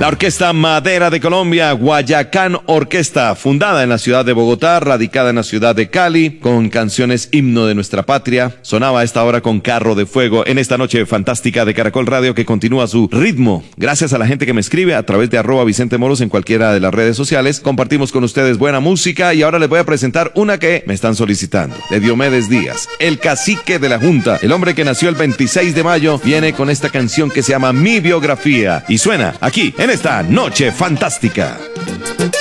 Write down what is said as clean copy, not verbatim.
La Orquesta Madera de Colombia, Guayacán Orquesta, fundada en la ciudad de Bogotá, radicada en la ciudad de Cali, con canciones himno de nuestra patria, sonaba a esta hora con Carro de Fuego en esta noche fantástica de Caracol Radio que continúa su ritmo. Gracias a la gente que me escribe a través de @VicenteMoros en cualquiera de las redes sociales. Compartimos con ustedes buena música y ahora les voy a presentar una que me están solicitando, de Diomedes Díaz, el cacique de la Junta, el hombre que nació el 26 de mayo, viene con esta canción que se llama Mi Biografía y suena aquí en esta noche fantástica.